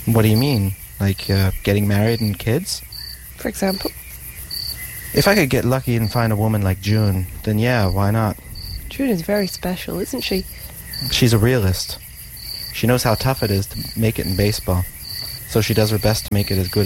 What do you mean? Like getting married and kids? For example? If I could get lucky and find a woman like June, then yeah, why not? June is very special, isn't she? She's a realist. She knows how tough it is to make it in baseball, so she does her best to make it as good